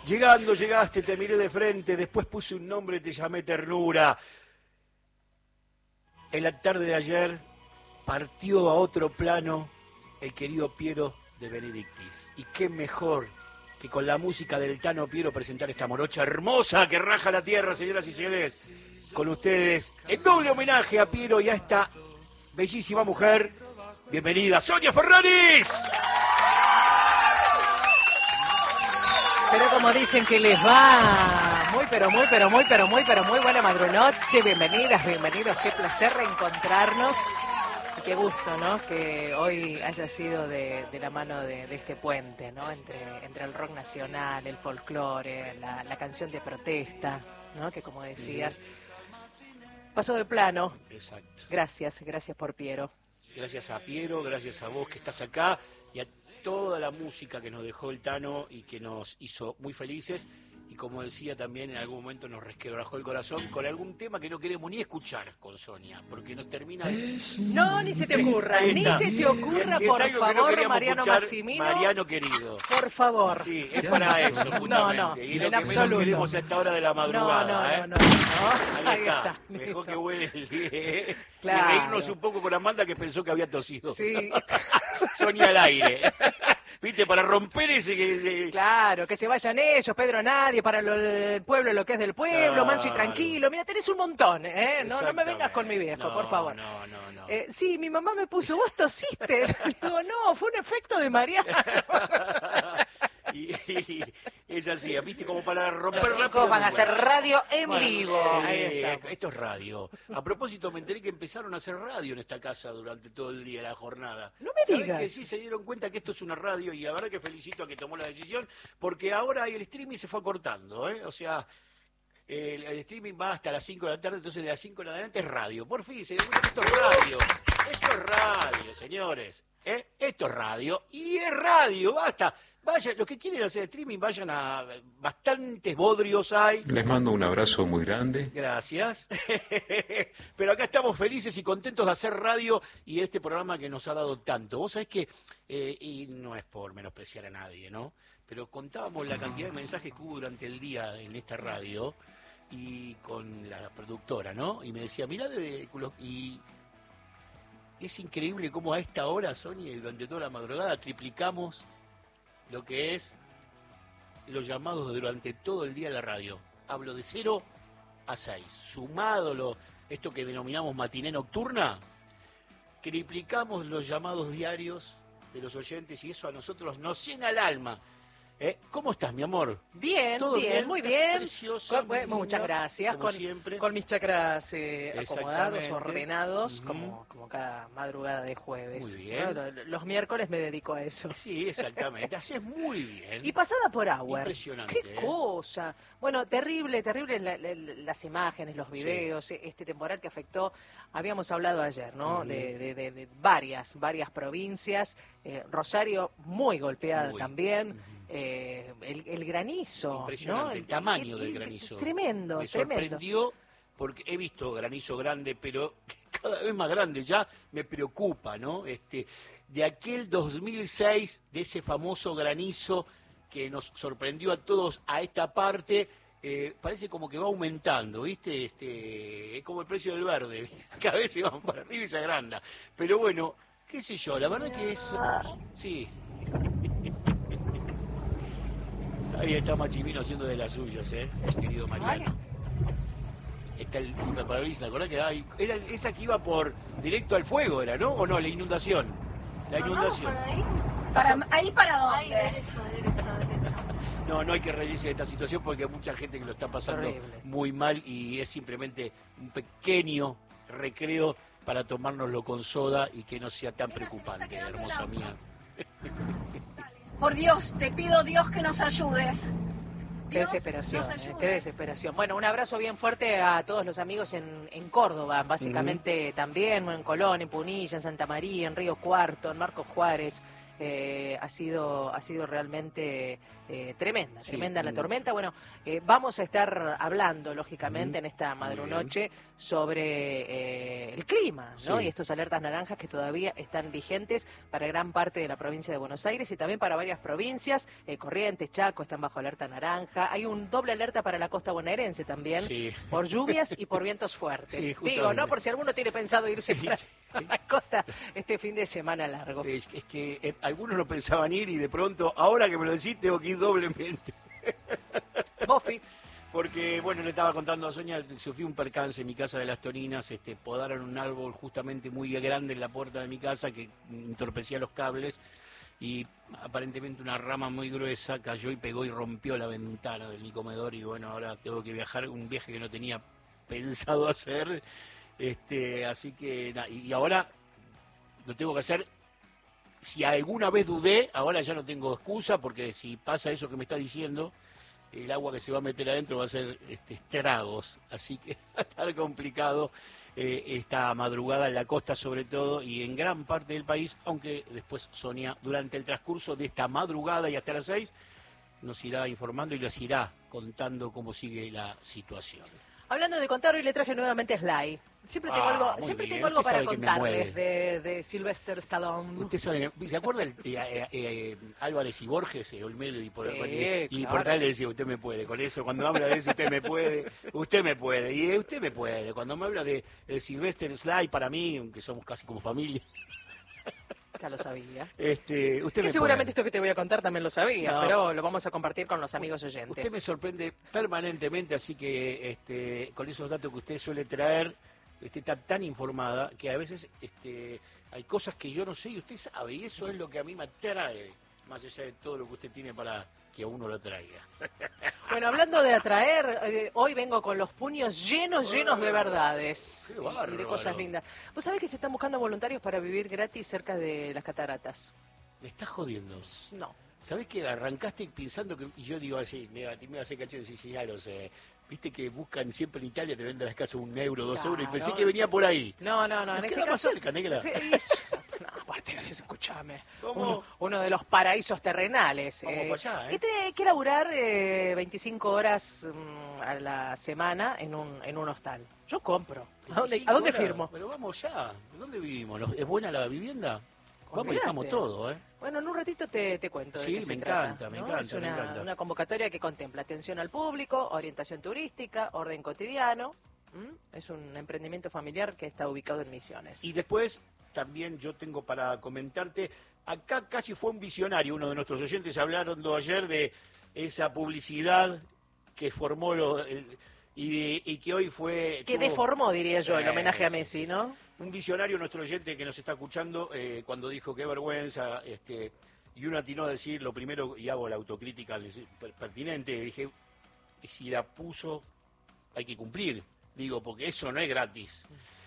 Llegando, llegaste, te miré de frente, después puse un nombre, te llamé ternura. En la tarde de ayer partió a otro plano el querido Piero de Benedictis. Y qué mejor que con la música del Tano Piero presentar esta morocha hermosa que raja la tierra, señoras y señores. Con ustedes, el doble homenaje a Piero y a esta bellísima mujer. Bienvenida, Sonia Ferraris. Pero como dicen que les va, muy buena madrunoche, bienvenidas, bienvenidos, qué placer reencontrarnos y qué gusto, ¿no? Que hoy haya sido de la mano de este puente, ¿no? Entre el rock nacional, el folclore, la canción de protesta, ¿no? Que como decías, pasó de plano. Exacto. Gracias por Piero. Gracias a Piero, gracias a vos que estás acá y a toda la música que nos dejó el Tano y que nos hizo muy felices y como decía también en algún momento nos resquebrajó el corazón con algún tema que no queremos ni escuchar con Sonia porque nos termina de... No, ni se te ocurra, si por es favor, no Mariano escuchar, Massimino. Mariano querido. Por favor. Sí, es para eso, justamente. Y lo que absoluto. menos queremos a esta hora de la madrugada. No. Ahí está. Mejor que huele el día. Claro. Y reírnos un poco con Amanda que pensó que había tosido. Sí. Sonia al aire. ¿Viste? Para romper ese... Claro, que se vayan ellos, Pedro nadie, para el pueblo lo que es del pueblo, Claro. manso y tranquilo. Mira, tenés un montón, ¿eh? No me vengas con mi viejo, por favor. No. Sí, mi mamá me puso, vos tosiste. Digo, no, fue un efecto de Mariano. Y es así, ¿viste? Como para romper... Los chicos van a hacer radio en vivo. Sí, Ahí está. esto es radio. A propósito, me enteré que empezaron a hacer radio en esta casa durante todo el día, la jornada. No me ¿Sabés digas. que sí se dieron cuenta que esto es una radio? Y la verdad que felicito a que tomó la decisión, porque ahora el streaming se fue acortando, ¿eh? O sea... El streaming va hasta las 5 de la tarde, entonces de las 5 en adelante es radio. Por fin, se dieron cuenta que esto es radio. Esto es radio, señores. Esto es radio y es radio, basta. Vayan, los que quieren hacer streaming, vayan a... Bastantes bodrios hay. Les mando un abrazo muy grande. Gracias. Pero acá estamos felices y contentos de hacer radio y este programa que nos ha dado tanto. Vos sabés que, y no es por menospreciar a nadie, ¿no? Pero contábamos la cantidad de mensajes que hubo durante el día en esta radio y con la productora, ¿no? Y me decía, mirá, y es increíble cómo a esta hora, Sonia, y durante toda la madrugada triplicamos lo que es los llamados durante todo el día en la radio. Hablo de 0 a 6. Sumado esto que denominamos matiné nocturna, triplicamos los llamados diarios de los oyentes y eso a nosotros nos llena el alma. ¿Cómo estás, mi amor? Bien, ¿Todo bien? muy Estás bien. preciosa, muy linda, Muchas gracias. como siempre. Con mis chakras acomodados, Exactamente. ordenados, como cada madrugada de jueves. Muy bien. ¿No? Los miércoles me dedico a eso. Sí, exactamente. Haces muy bien. Y pasada por agua. Impresionante. ¡Qué cosa! Bueno, terrible las imágenes, los videos, este temporal que afectó, habíamos hablado ayer, ¿no? De varias provincias. Rosario muy golpeada también. El granizo. Impresionante, ¿no? el tamaño del granizo. Tremendo, Me tremendo. sorprendió porque he visto granizo grande, pero cada vez más grande, ya me preocupa, ¿no? De aquel 2006, de ese famoso granizo que nos sorprendió a todos a esta parte, parece como que va aumentando, ¿viste? Es como el precio del verde, ¿viste? Cada vez se va para arriba y se agranda. Pero bueno, qué sé yo, la verdad que es... Sí. Ahí está Machimino haciendo de las suyas, el querido Mariano. Está el parabrisas, ¿te acordás que era esa que iba por directo al fuego, era, ¿no? ¿O no? La inundación. La inundación. ¿Para dónde? Ahí, derecho. No hay que reírse de esta situación porque hay mucha gente que lo está pasando Horrible. muy mal y es simplemente un pequeño recreo para tomárnoslo con soda y que no sea tan preocupante, hermosa mía. Por Dios, te pido Dios que nos ayudes. Qué Dios, desesperación, nos ayudes. qué desesperación. Bueno, un abrazo bien fuerte a todos los amigos en Córdoba, básicamente también, en Colón, en Punilla, en Santa María, en Río Cuarto, en Marcos Juárez, ha sido realmente tremenda, Sí, tremenda la mucho. tormenta. Bueno, vamos a estar hablando, lógicamente, en esta madrunoche sobre el clima, ¿no? Sí. Y estos alertas naranjas que todavía están vigentes para gran parte de la provincia de Buenos Aires y también para varias provincias. Corrientes, Chaco están bajo alerta naranja. Hay un doble alerta para la costa bonaerense también, Sí. por lluvias y por vientos fuertes. Sí, Digo, justamente. ¿no? Por si alguno tiene pensado irse Sí. para la costa este fin de semana largo. Es que algunos no pensaban ir y de pronto, ahora que me lo decís, tengo que ir doblemente. Bofi. Porque, bueno, le estaba contando a Sonia, sufrí un percance en mi casa de Las Toninas, podaron un árbol justamente muy grande en la puerta de mi casa que entorpecía los cables y aparentemente una rama muy gruesa cayó y pegó y rompió la ventana de mi comedor y bueno, ahora tengo que viajar, un viaje que no tenía pensado hacer, así que, y ahora lo tengo que hacer. Si alguna vez dudé, ahora ya no tengo excusa, porque si pasa eso que me está diciendo, el agua que se va a meter adentro va a ser estragos, así que va a estar complicado esta madrugada en la costa sobre todo y en gran parte del país, aunque después Sonia, durante el transcurso de esta madrugada y hasta las 6, nos irá informando y les irá contando cómo sigue la situación. Hablando de contar, hoy le traje nuevamente a Sly. Siempre tengo algo, muy siempre bien. tengo algo Usted para sabe que me contarles mueve. de Sylvester Stallone. Usted sabe, ¿se acuerda Álvarez y Borges, Olmedo y por Sí, y claro. por acá le decía, usted me puede, con eso, cuando habla de eso, usted me puede, y usted me puede. Cuando me habla de Sylvester Sly, para mí, aunque somos casi como familia, Ya lo sabía. usted Que me seguramente puede. esto que te voy a contar también lo sabías, No. pero lo vamos a compartir con los amigos oyentes. Usted me sorprende permanentemente, así que con esos datos que usted suele traer, está tan informada que a veces hay cosas que yo no sé y usted sabe, y eso es lo que a mí me atrae, más allá de todo lo que usted tiene para que a uno lo traiga. Bueno, hablando de atraer, hoy vengo con los puños llenos de verdades Qué y de bárbaro. cosas lindas. ¿Vos sabés que se están buscando voluntarios para vivir gratis cerca de las cataratas? Me está jodiendo. No. ¿Sabés que arrancaste pensando que, y yo digo así, me va a hacer caché y ya lo sé. Viste que buscan siempre en Italia, te venden las casas €1, €2, y pensé Claro, que venía por ahí. No, Nos en este queda más caso... cerca, negra. Sí, no, aparte, escúchame. ¿Cómo? Uno de los paraísos terrenales. Vamos para allá, ¿eh? Y tiene que laburar 25 horas a la semana en un hostal. Yo compro. ¿A dónde 25 horas, firmo? Pero vamos ya. ¿Dónde vivimos? ¿Es buena la vivienda? Vamos y Olvídate. dejamos todo, ¿eh? Bueno, en un ratito te cuento de Sí, qué se me trata, encanta, me ¿no? encanta, Es me encanta. una convocatoria que contempla atención al público, orientación turística, orden cotidiano. Es un emprendimiento familiar que está ubicado en Misiones. Y después también yo tengo para comentarte, acá casi fue un visionario, uno de nuestros oyentes hablaron ayer de esa publicidad que formó y que hoy fue... Que tuvo- deformó, diría yo, el homenaje a sí, Messi, sí. ¿no? Un visionario, nuestro oyente que nos está escuchando, cuando dijo qué vergüenza, y uno atinó a decir lo primero, y hago la autocrítica pertinente, dije, si la puso, hay que cumplir, digo, porque eso no es gratis.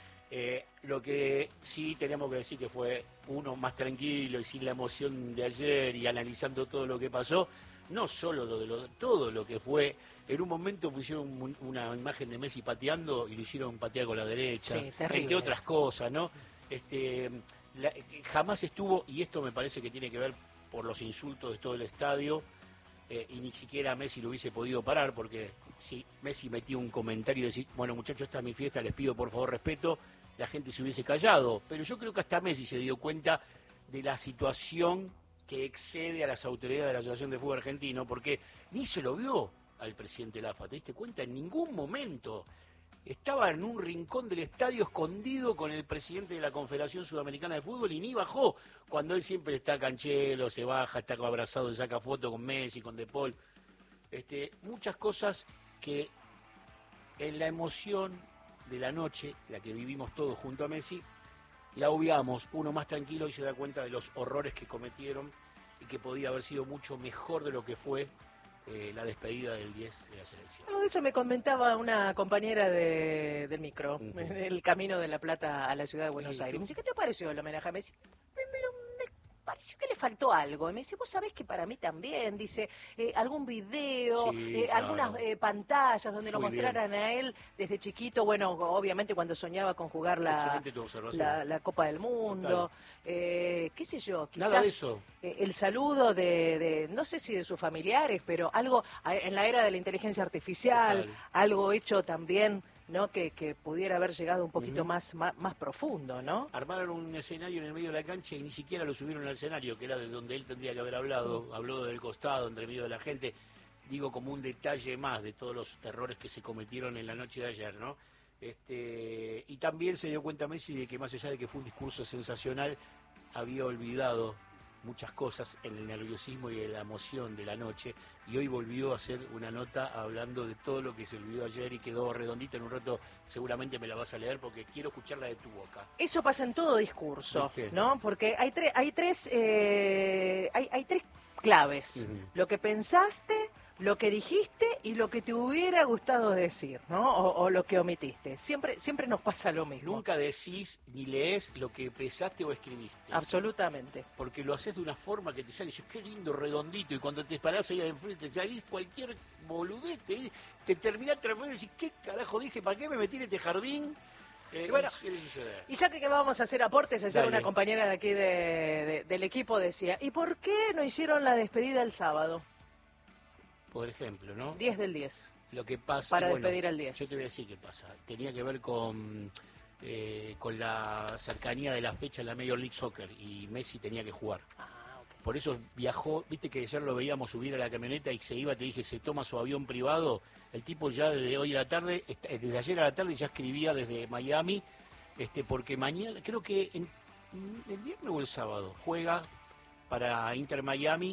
Lo que sí tenemos que decir que fue uno más tranquilo y sin la emoción de ayer y analizando todo lo que pasó, no solo todo lo que fue. En un momento pusieron una imagen de Messi pateando y lo hicieron patear con la derecha, Sí, terrible entre otras eso. cosas, ¿no? Jamás estuvo, y esto me parece que tiene que ver por los insultos de todo el estadio, y ni siquiera Messi lo hubiese podido parar, porque si Messi metía un comentario y decía, bueno muchachos, esta es mi fiesta, les pido por favor respeto, la gente se hubiese callado. Pero yo creo que hasta Messi se dio cuenta de la situación que excede a las autoridades de la Asociación de Fútbol Argentino, porque ni se lo vio al presidente Lafa, ¿te diste cuenta? En ningún momento. Estaba en un rincón del estadio escondido con el presidente de la Confederación Sudamericana de Fútbol y ni bajó, cuando él siempre está canchero, se baja, está abrazado, saca foto con Messi, con De Paul. Muchas cosas que en la emoción de la noche, la que vivimos todos junto a Messi, la obviamos. Uno más tranquilo y se da cuenta de los horrores que cometieron y que podía haber sido mucho mejor de lo que fue la despedida del 10 de la selección. Bueno, de eso me comentaba una compañera del micro, Ujú. en el camino de La Plata a la ciudad de Buenos Sí, Aires. tú- Me dice, ¿qué te pareció el homenaje a Messi? pareció que le faltó algo. Y me dice, vos sabés que para mí también, dice, algún video, Sí, claro. algunas pantallas donde lo Muy mostraran a él desde chiquito, bueno, obviamente cuando soñaba con jugar Excelente tu observación. la Copa del Mundo, qué sé yo, quizás Nada de eso. el saludo de, no sé si de sus familiares, pero algo en la era de la inteligencia artificial, Total. algo hecho también, ¿no? Que pudiera haber llegado un poquito Ujú. más profundo, ¿no? Armaron un escenario en el medio de la cancha y ni siquiera lo subieron al escenario, que era de donde él tendría que haber hablado. Habló del costado, entre medio de la gente. Digo, como un detalle más de todos los errores que se cometieron en la noche de ayer, ¿no? Y también se dio cuenta Messi de que más allá de que fue un discurso sensacional, había olvidado muchas cosas en el nerviosismo y en la emoción de la noche, y hoy volvió a hacer una nota hablando de todo lo que se olvidó ayer y quedó redondita. En un rato seguramente me la vas a leer porque quiero escucharla de tu boca. Eso pasa en todo discurso, ¿Viste? ¿no? Porque hay tres claves. Ujú. Lo que pensaste, lo que dijiste y lo que te hubiera gustado decir, ¿no? O lo que omitiste. Siempre nos pasa lo mismo. Nunca decís ni lees lo que pensaste o escribiste. Absolutamente. Porque lo haces de una forma que te sale, dices, qué lindo, redondito, y cuando te parás ahí enfrente, salís cualquier boludez, te terminás transformando y decís, ¿qué carajo dije? ¿Para qué me metí en este jardín? bueno, ¿Qué le sucede? Y ya que vamos a hacer aportes, ayer Dale. una compañera de aquí del equipo decía, ¿y por qué no hicieron la despedida el sábado? Por ejemplo, ¿no? 10 del 10. Lo que pasa... Para bueno, despedir al 10. Yo te voy a decir qué pasa. Tenía que ver con la cercanía de la fecha de la Major League Soccer, y Messi tenía que jugar. Por eso viajó, viste que ayer lo veíamos subir a la camioneta y se iba, te dije, se toma su avión privado. El tipo ya desde hoy a la tarde, desde ayer a la tarde ya escribía desde Miami, porque mañana, creo que el viernes o el sábado, juega para Inter Miami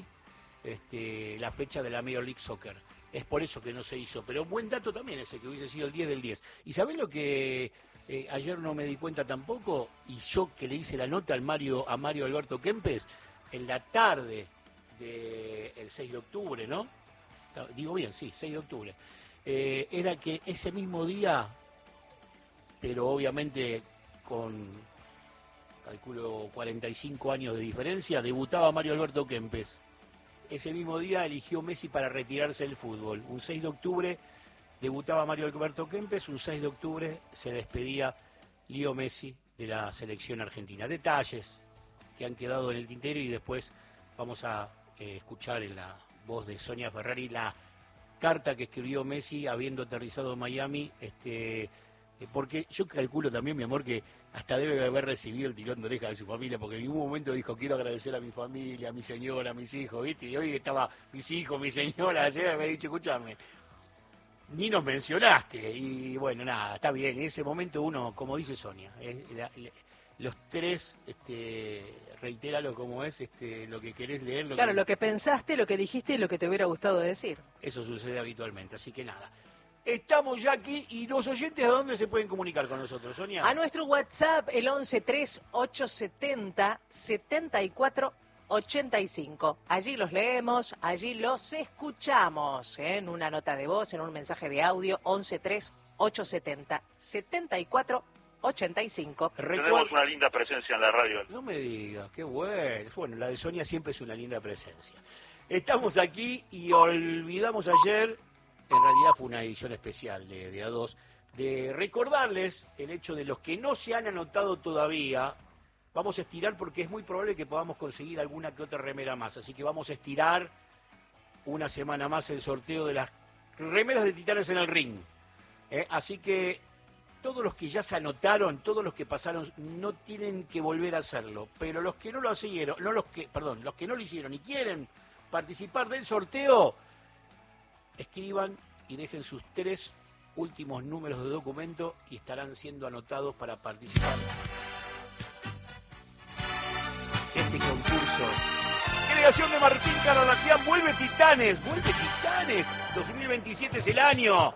la fecha de la Major League Soccer. Es por eso que no se hizo. Pero buen dato también ese, que hubiese sido el 10 del 10. ¿Y sabés lo que ayer no me di cuenta tampoco? Y yo que le hice la nota a Mario Alberto Kempes, en la tarde del 6 de octubre, ¿no? Digo bien, sí, 6 de octubre. Era que ese mismo día, pero obviamente con, calculo, 45 años de diferencia, debutaba Mario Alberto Kempes. Ese mismo día eligió Messi para retirarse del fútbol. Un 6 de octubre debutaba Mario Alberto Kempes, un 6 de octubre se despedía Leo Messi de la selección argentina. Detalles que han quedado en el tintero, y después vamos a escuchar en la voz de Sonia Ferrari la carta que escribió Messi habiendo aterrizado en Miami, porque yo calculo también, mi amor, que hasta debe haber recibido el tirón de oreja de su familia, porque en ningún momento dijo, quiero agradecer a mi familia, a mi señora, a mis hijos, ¿viste? Y hoy estaba mis hijos, mi señora, ayer me ha dicho, escúchame, ni nos mencionaste. Y bueno, nada, está bien. En ese momento uno, como dice Sonia, los tres, reitéralo como es, lo que querés leer. Claro, lo que pensaste, lo que dijiste y lo que te hubiera gustado decir. Eso sucede habitualmente, así que nada. Estamos ya aquí, y los oyentes, ¿a dónde se pueden comunicar con nosotros, Sonia? A nuestro WhatsApp, el 113870-7485. Allí los leemos, allí los escuchamos, en una nota de voz, en un mensaje de audio, 113870-7485. Tenemos una linda presencia en la radio. No me digas, qué bueno. Bueno, la de Sonia siempre es una linda presencia. Estamos aquí y olvidamos ayer, en realidad fue una edición especial de A2, de recordarles el hecho de los que no se han anotado todavía. Vamos a estirar porque es muy probable que podamos conseguir alguna que otra remera más. Así que vamos a estirar una semana más el sorteo de las remeras de Titanes en el Ring. Así que todos los que ya se anotaron, todos los que pasaron, no tienen que volver a hacerlo. Pero los que no lo hicieron, los que no lo hicieron y quieren participar del sorteo, escriban y dejen sus 3 últimos números de documento y estarán siendo anotados para participar de este concurso. Creación de Martín Caranagian, vuelve Titanes, 2027 es el año.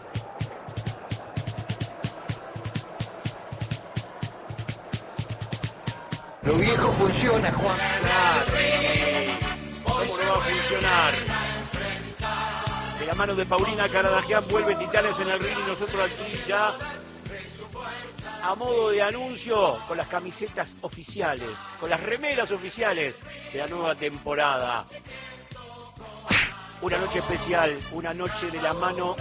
Lo viejo funciona, Juan. ¿Cómo no va a funcionar? De la mano de Paulina Caradagian vuelve Titanes en el Ring, y nosotros aquí ya a modo de anuncio con las camisetas oficiales, con las remeras oficiales de la nueva temporada. Una noche especial, una noche de la mano,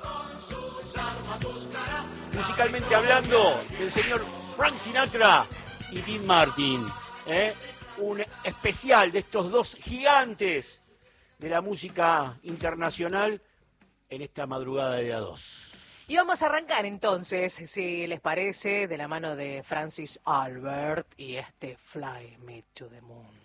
musicalmente hablando, del señor Frank Sinatra y Dean Martin. Un especial de estos dos gigantes de la música internacional en esta madrugada de A2. Y vamos a arrancar entonces, si les parece, de la mano de Francis Albert y este Fly Me to the Moon.